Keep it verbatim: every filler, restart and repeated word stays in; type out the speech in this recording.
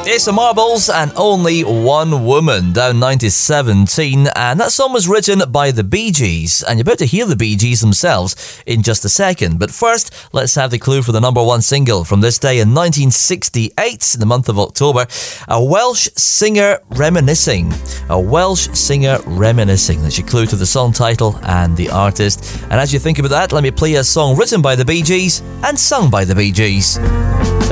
It's the Marbles and Only One Woman, down nineteen seventeen, and that song was written by the Bee Gees, and you're about to hear the Bee Gees themselves in just a second. But first, let's have the clue for the number one single from this day in nineteen sixty-eight, in the month of October. A Welsh singer reminiscing. A Welsh singer reminiscing. That's your clue to the song title and the artist. And as you think about that, let me play a song written by the Bee Gees and sung by the Bee Gees.